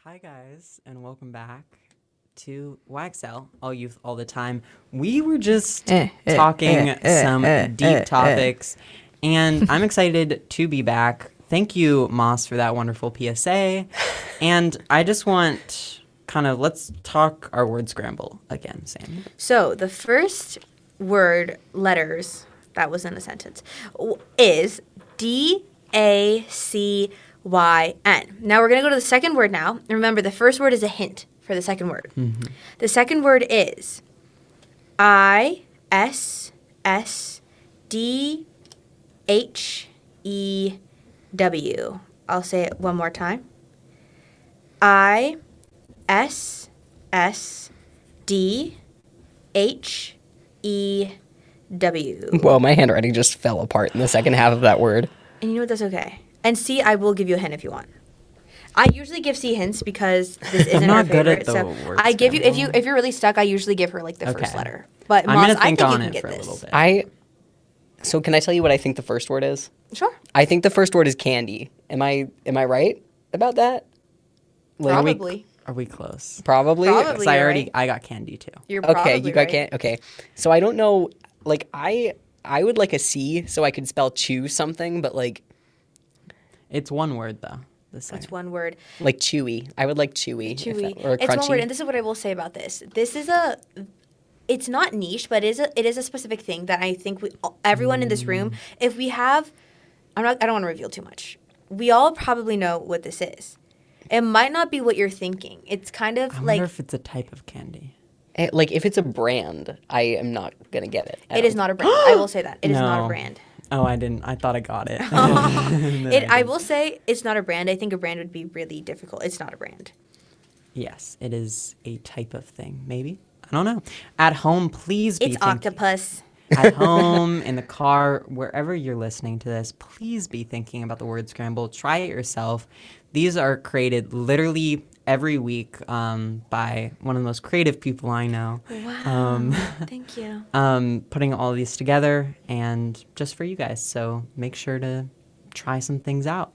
Hi guys, and welcome back to YXL, All Youth All the Time. We were just talking some deep topics, and I'm excited to be back. Thank you, Moss, for that wonderful PSA. And I just want let's talk our word scramble again, Sammy. So the first word letters that was in the sentence is DACYN. Now we're going to go to the second word now. Remember, the first word is a hint for the second word. Mm-hmm. The second word is ISSDHEW. I'll say it one more time. ISSDHEW. Well, my handwriting just fell apart in the second half of that word. And you know what? That's okay. And C, I will give you a hint if you want. I usually give C hints because this isn't her favorite. So I give you if you're really stuck, I usually give her like the first letter. But I'm Moss, gonna think I think on you it can for get a little this. bit. So can I tell you what I think the first word is? Sure. I think the first word is candy. Am I right about that? Probably. Are we close? Probably. Probably. Because right. I got candy too. You're Okay, probably you got right. candy. Okay, so I don't know. Like I would like a C, so I could spell chew something, but like It's one word though. That's one word. like chewy. I would like chewy. Chewy. Or It's crunchy. one word, and this is what I will say about this. It's not niche, but it is a specific thing that I think everyone in this room, if we have, I don't want to reveal too much. We all probably know what this is. It might not be what you're thinking. It's kind of I like wonder if it's a type of candy. Like if it's a brand, I am not gonna get it. it is not a brand. I will say that. It is not a No. brand. Oh, I didn't. I thought I got it. I will say it's not a brand. I think a brand would be really difficult. It's not a brand. Yes, it is a type of thing. Maybe. I don't know. At home, please be It's thinking. octopus. At home, in the car, wherever you're listening to this, please be thinking about the word scramble. Try it yourself. These are created literally every week by one of the most creative people I know. Wow. Thank you. Putting all these together and just for you guys. So make sure to try some things out.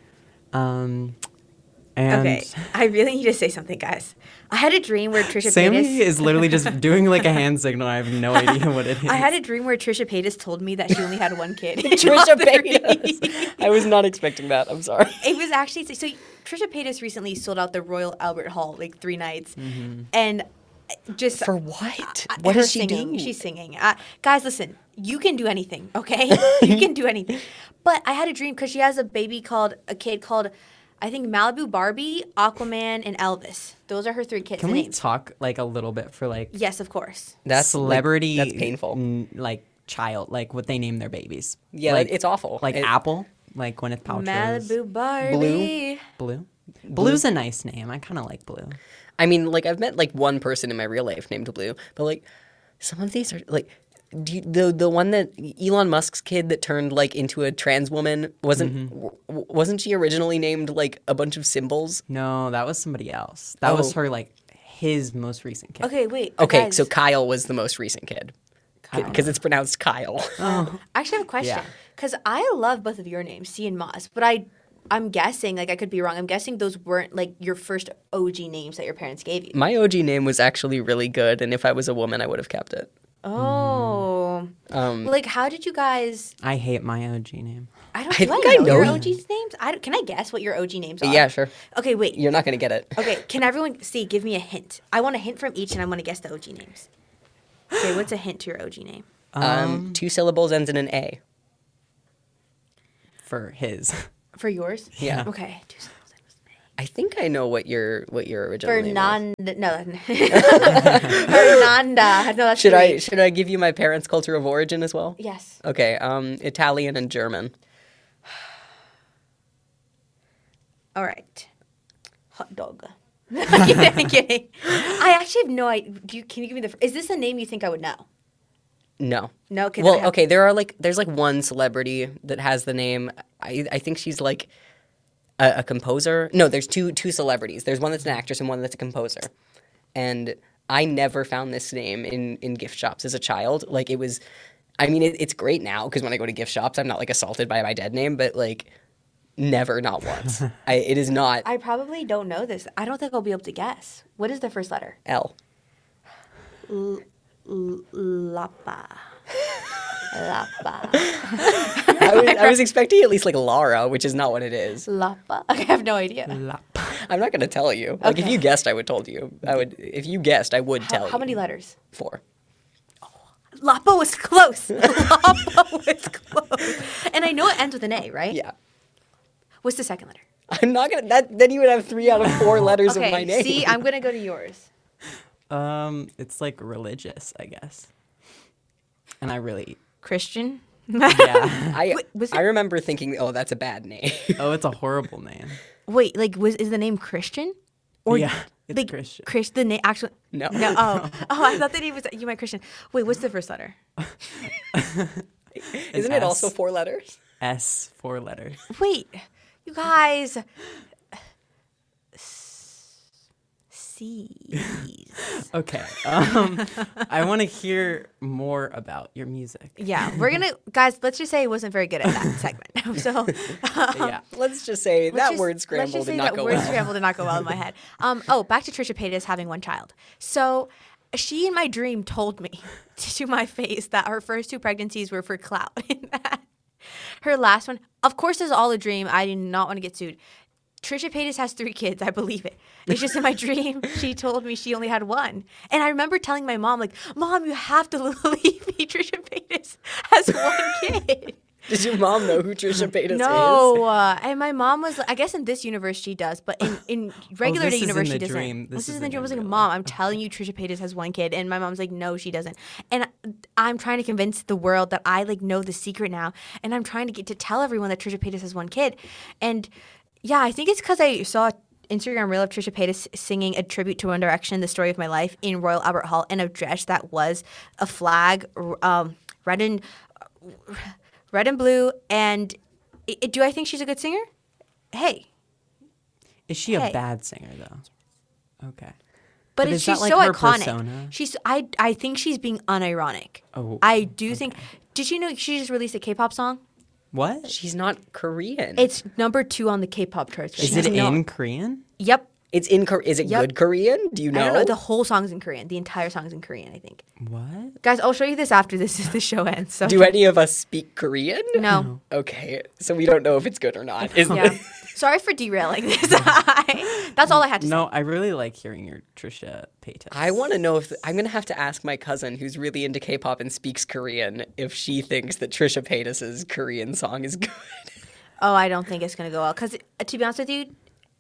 And Okay, I really need to say something, guys. I had a dream where Trisha Sammy Paytas... is literally just doing like a hand signal. I have no idea what it is. I had a dream where Trisha Paytas told me that she only had one kid. Trisha Paytas. I was not expecting that. I'm sorry. It was actually... So Trisha Paytas recently sold out the Royal Albert Hall, like 3 nights. And just... For what? What her does she singing. do? She's singing. Guys, listen. You can do anything, okay? You can do anything. But I had a dream because she has a kid called... I think Malibu Barbie, Aquaman, and Elvis. Those are her 3 kids' Can we names. talk like a little bit for like Yes, of course. That's celebrity? That's painful. Like child, like what they name their babies. Yeah, like, it's awful. Like Apple, like Gwyneth Paltrow's Malibu Barbie. Blue. Blue's a nice name. I kind of like Blue. I mean, like I've met like one person in my real life named Blue, but like some of these are like the one that Elon Musk's kid that turned like into a trans woman wasn't she originally named like a bunch of symbols? No, that was somebody else. That was her like his most recent kid. Okay, wait. Okay, guys. so Kyle was the most recent kid because it's pronounced Kyle. I actually have a question. Yeah. Because I love both of your names, C and Moss, but I'm guessing, like I could be wrong, I'm guessing those weren't like your first OG names that your parents gave you. My OG name was actually really good, and if I was a woman, I would have kept it. Oh. Like, how did you guys... I hate my OG name. Do think I I know know your you. OG's names? Can I guess what your OG names are? Yeah, sure. Okay, wait. You're not gonna get it. Okay, can everyone... See, give me a hint. I want a hint from each, and I want to guess the OG names. Okay, what's a hint to your OG name? 2 syllables ends in an A. For his. For yours? Yeah. Okay. I think I know what your original name is. Fernanda. No. Fernanda. No, that's three. Should I give you my parents' culture of origin as well? Yes. Okay, Italian and German. All right. Hot dog. I'm kidding. I actually have no idea. Can you give me is this a name you think I would know? No. No. Well, okay. There's like one celebrity that has the name. I think she's like a composer. No, there's two celebrities. There's one that's an actress and one that's a composer. And I never found this name in gift shops as a child. Like it was. I mean, it's great now because when I go to gift shops, I'm not like assaulted by my dead name. But like Never, not once. It is not I probably don't know this. I don't think I'll be able to guess. What is the first letter? L. Lapa. Lapa. I was expecting at least like Lara, which is not what it is. Lapa. I have no idea. I'm not going to tell you. Like if you guessed, I would told you. If you guessed, I would tell you. How many letters? 4. Lapa was close. Lapa was close. And I know it ends with an A, right? Yeah. What's the second letter? I'm not going to then you would have 3 out of 4 letters of my name. See, I'm going to go to yours. It's like religious, I guess. And I really, Christian? yeah. I remember thinking, "Oh, that's a bad name." Oh, it's a horrible name. Wait, like is the name Christian? Yeah, it's like, Christian. The name actually. No. No. Oh, I thought that he was. You meant Christian. Wait, what's the first letter? Isn't it also 4 letters? S, 4 letters. Wait, you guys. C's. Okay. I want to hear more about your music. Yeah, we're gonna guys. Let's just say I wasn't very good at that segment. So Yeah. Let's just say word scramble did not go Word well. scramble did not go well in my head. Back to Trisha Paytas having one child. So she in my dream told me to my face that her first 2 pregnancies were for clout. And that her last one, of course, is all a dream. I do not want to get sued. Trisha Paytas has 3 kids. I believe it. It's just in my dream, she told me she only had 1. And I remember telling my mom, like, Mom, you have to believe me. Trisha Paytas has 1 kid. Did your mom know who Trisha Paytas is? No. And my mom was, I guess in this universe she does, but in regular day this is universe in she the doesn't. dream. This is in isn't the dream. I was in like, real Mom, life. I'm telling you Trisha Paytas has 1 kid. And my mom's like, no, she doesn't. And I'm trying to convince the world that I like know the secret now. And I'm trying to get to tell everyone that Trisha Paytas has 1 kid. And yeah, I think it's because I saw Instagram reel of Trisha Paytas singing a tribute to One Direction, The Story of My Life, in Royal Albert Hall in a dress that was a flag, red and blue. And do I think she's a good singer? Hey. Is she a bad singer though? Okay. But is she's that, like, so her iconic. persona? I think she's being unironic. Oh, I do think. Did you know she just released a K-pop song? What? She's not Korean. It's number 2 on the K-pop charts. Is it in Korean? Yep. It's in Is it Yep. good Korean? Do you know? I don't know. The whole song's in Korean. The entire song's in Korean, I think. What? Guys, I'll show you this after the show ends. So Do any of us speak Korean? No. Okay, so we don't know if it's good or not. Yeah. Sorry for derailing this. That's all I had to say. No, I really like hearing your Trisha Paytas. I want to know if I'm going to have to ask my cousin, who's really into K-pop and speaks Korean, if she thinks that Trisha Paytas's Korean song is good. Oh, I don't think it's going to go well. Because, to be honest with you,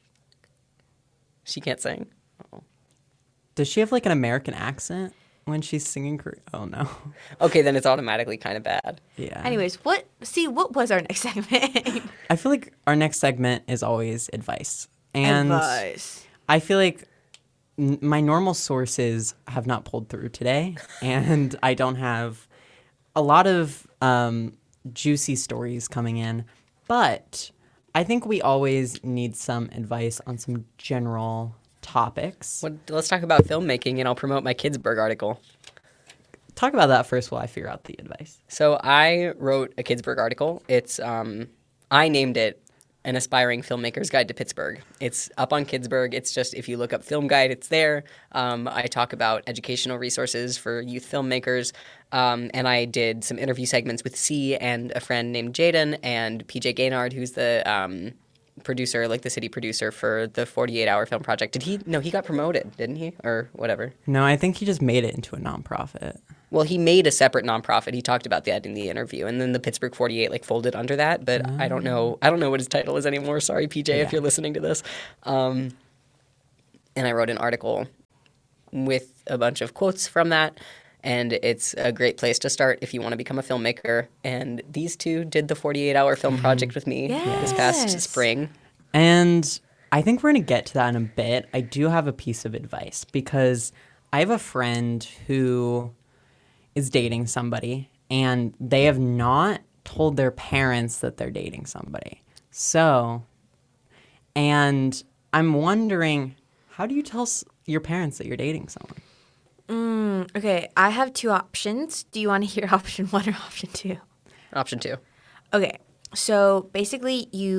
She can't sing. Does she have like an American accent when she's singing Korean? Oh no. Okay, then it's automatically kind of bad. Yeah. anyways, what was our next segment? I feel like our next segment is always advice. And Advice. I feel like my normal sources have not pulled through today, and I don't have a lot of juicy stories coming in, but I think we always need some advice on some general topics. Let's talk about filmmaking, and I'll promote my Kidsburg article. Talk about that first while I figure out the advice. So I wrote a Kidsburg article. It's I named it An Aspiring Filmmaker's Guide to Pittsburgh. It's up on Kidsburg. It's just, if you look up Film Guide, it's there. I talk about educational resources for youth filmmakers. And I did some interview segments with C and a friend named Jaden and PJ Gaynard, who's the producer, like the city producer for the 48-hour film project. He got promoted, didn't he? Or whatever. No, I think he just made it into a nonprofit. Well, he made a separate nonprofit. He talked about that in the interview, and then the Pittsburgh 48 folded under that. But I don't know what his title is anymore. Sorry, PJ, if you're listening to this. And I wrote an article with a bunch of quotes from that, and it's a great place to start if you want to become a filmmaker. And these two did the 48-hour film project with me this past spring. And I think we're going to get to that in a bit. I do have a piece of advice because I have a friend who is dating somebody, and they have not told their parents that they're dating somebody. So, and I'm wondering, how do you tell your parents that you're dating someone? Okay, I have 2 options. Do you want to hear option 1 or option 2? Option 2. Okay, so basically you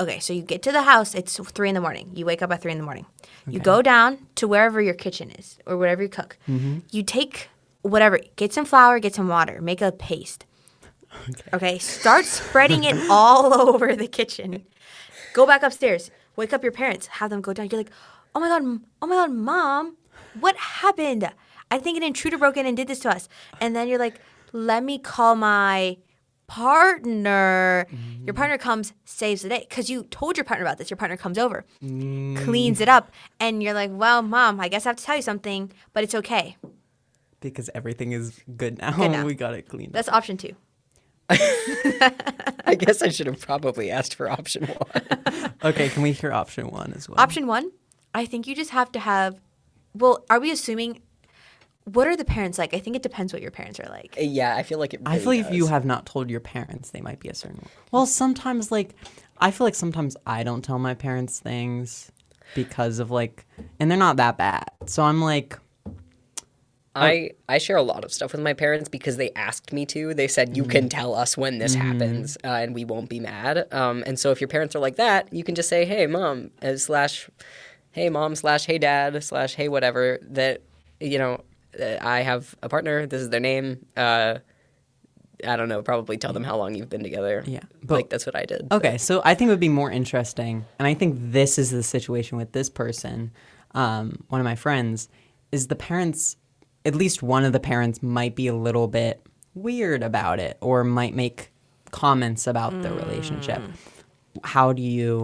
Okay, so you get to the house. It's 3 in the morning. You wake up at 3 in the morning. You go down to wherever your kitchen is or whatever you cook. You take whatever. Get some flour. Get some water. Make a paste. Okay. Start spreading it all over the kitchen. Go back upstairs. Wake up your parents. Have them go down. You're like, oh my god, Mom, what happened? I think an intruder broke in and did this to us. And then you're like, let me call my partner. Your partner comes, saves the day. Because you told your partner about this. Your partner comes over, cleans it up. And you're like, well, Mom, I guess I have to tell you something, but it's okay. Because everything is good now. We got it cleaned up. That's option 2. I guess I should have probably asked for option 1. Okay, can we hear option 1 as well? Option 1, I think you just have to have, well, are we assuming, what are the parents like? I think it depends what your parents are like. Yeah, I feel like it really I feel like does. if you have not told your parents, they might be a certain way. Well, sometimes, like, I feel like sometimes I don't tell my parents things because of, like, and they're not that bad. So I'm like... I share a lot of stuff with my parents because they asked me to. They said, you can tell us when this happens and we won't be mad. And so if your parents are like that, you can just say, hey, Mom, hey, Mom, /hey, Dad, /hey, whatever, that, you know, I have a partner. This is their name. I don't know, probably tell them how long you've been together. Yeah. But, like, that's what I did. Okay, so I think it would be more interesting, and I think this is the situation with this person, one of my friends, is the parents... At least one of the parents might be a little bit weird about it or might make comments about the relationship. How do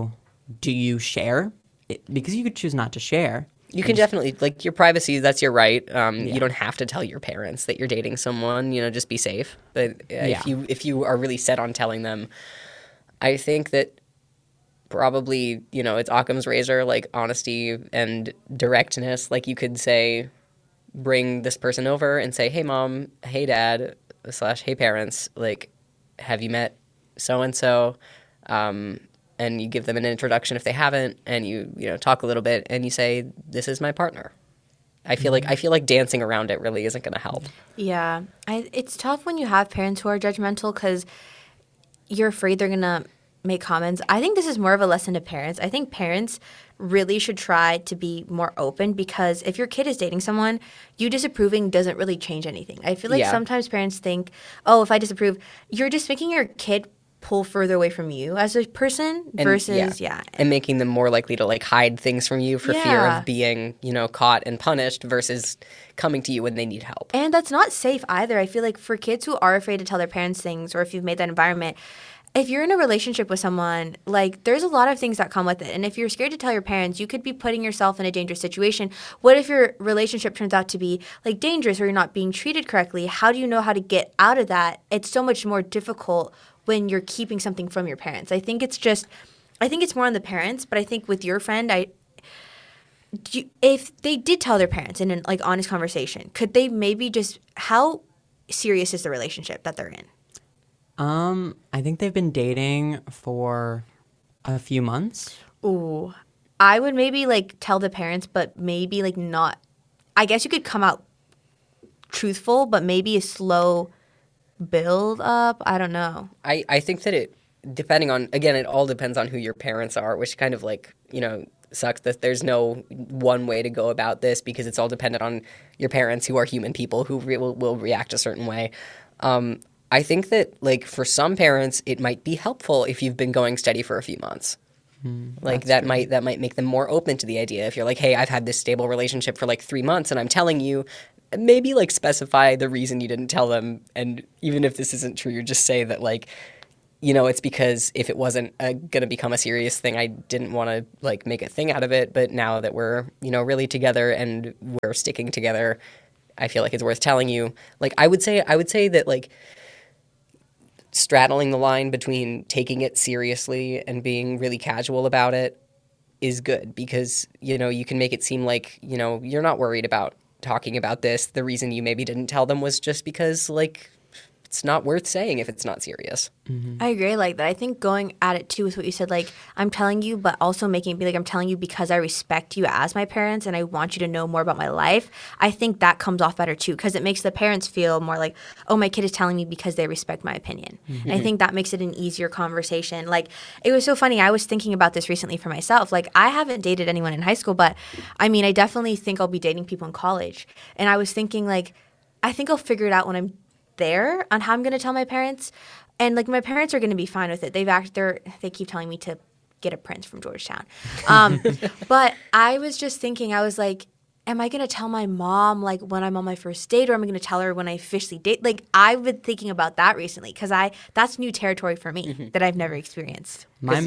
you share? Because you could choose not to share. You can definitely, like, your privacy, that's your right. You don't have to tell your parents that you're dating someone, you know, just be safe. But if you are really set on telling them, I think that probably, you know, it's Occam's razor, like honesty and directness. Like, you could say... bring this person over and say, hey, Mom, hey, Dad, /hey, parents, like, have you met so-and-so? And you give them an introduction if they haven't, and you know, talk a little bit, and you say, this is my partner. I feel like dancing around it really isn't going to help. Yeah. It's tough when you have parents who are judgmental because you're afraid they're going to make comments. I think this is more of a lesson to parents. I think parents really should try to be more open because if your kid is dating someone, you disapproving doesn't really change anything. I feel like sometimes parents think, oh, if I disapprove, you're just making your kid pull further away from you as a person versus, And making them more likely to, like, hide things from you for fear of being, you know, caught and punished versus coming to you when they need help. And that's not safe either. I feel like for kids who are afraid to tell their parents things or if you've made that environment, if you're in a relationship with someone, like, there's a lot of things that come with it. And if you're scared to tell your parents, you could be putting yourself in a dangerous situation. What if your relationship turns out to be, like, dangerous or you're not being treated correctly? How do you know how to get out of that? It's so much more difficult when you're keeping something from your parents. I think it's more on the parents, but I think with your friend, if they did tell their parents in an, like, honest conversation, could they maybe just, how serious is the relationship that they're in? I think they've been dating for a few months. Ooh, I would maybe, like, tell the parents, but maybe, like, not. I guess you could come out truthful, but maybe a slow build up. I don't know. I think that it all depends on who your parents are, which kind of, like, you know, sucks that there's no one way to go about this because it's all dependent on your parents who are human people who will react a certain way. I think that, like, for some parents, it might be helpful if you've been going steady for a few months. Like, that might make them more open to the idea. If you're like, hey, I've had this stable relationship for, like, 3 months and I'm telling you, maybe, like, specify the reason you didn't tell them. And even if this isn't true, just say that, like, you know, it's because if it wasn't going to become a serious thing, I didn't want to, like, make a thing out of it. But now that we're, you know, really together and we're sticking together, I feel like it's worth telling you. Like, I would say that, like, straddling the line between taking it seriously and being really casual about it is good because, you know, you can make it seem like, you know, you're not worried about talking about this. The reason you maybe didn't tell them was just because, like, it's not worth saying if it's not serious. I agree like that. I think going at it too with what you said, like I'm telling you, but also making it be like I'm telling you because I respect you as my parents and I want you to know more about my life. I think that comes off better too because it makes the parents feel more like, oh, my kid is telling me because they respect my opinion. And I think that makes it an easier conversation. Like it was so funny. I was thinking about this recently for myself. Like I haven't dated anyone in high school, but I mean, I definitely think I'll be dating people in college. And I was thinking like, I think I'll figure it out when I'm there on how I'm going to tell my parents. And like my parents are going to be fine with it. They keep telling me to get a prince from Georgetown. But I was just thinking, I was like, am I going to tell my mom like when I'm on my first date or am I going to tell her when I officially date? Like I've been thinking about that recently because that's new territory for me that I've never experienced.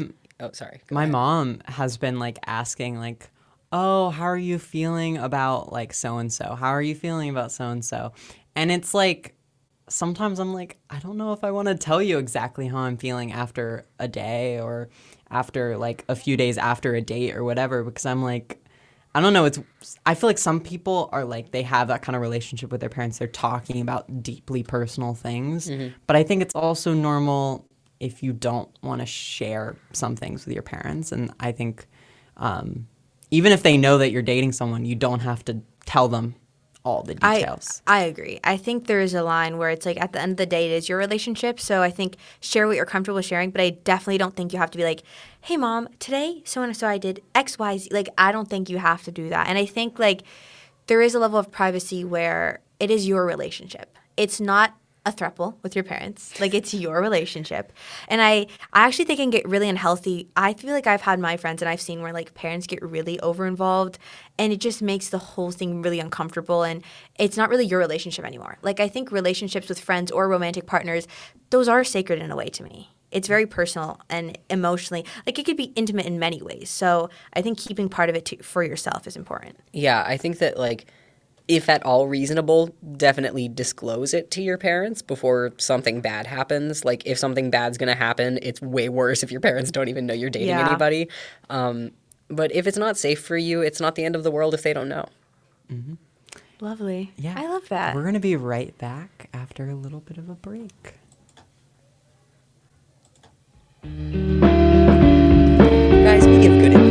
My mom has been like asking like, oh, how are you feeling about like so-and-so? How are you feeling about so-and-so? And it's like, sometimes I'm like, I don't know if I want to tell you exactly how I'm feeling after a day or after like a few days after a date or whatever, because I'm like, I don't know. I feel like some people are like, they have that kind of relationship with their parents. They're talking about deeply personal things. But I think it's also normal if you don't want to share some things with your parents. And I think even if they know that you're dating someone, you don't have to tell them all the details. I agree. I think there is a line where it's like at the end of the day, it is your relationship. So I think share what you're comfortable sharing, but I definitely don't think you have to be like, hey, mom, today so-and-so I did X, Y, Z. Like, I don't think you have to do that. And I think like there is a level of privacy where it is your relationship. It's not a throuple with your parents. Like it's your relationship. And I actually think it can get really unhealthy. I feel like I've had my friends and I've seen where like parents get really over involved and it just makes the whole thing really uncomfortable and it's not really your relationship anymore. Like I think relationships with friends or romantic partners, those are sacred in a way to me. It's very personal and emotionally, like it could be intimate in many ways. So I think keeping part of it for yourself is important. Yeah, I think that like if at all reasonable, definitely disclose it to your parents before something bad happens. Like, if something bad's going to happen, it's way worse if your parents don't even know you're dating anybody. But if it's not safe for you, it's not the end of the world if they don't know. Lovely. Yeah. I love that. We're going to be right back after a little bit of a break.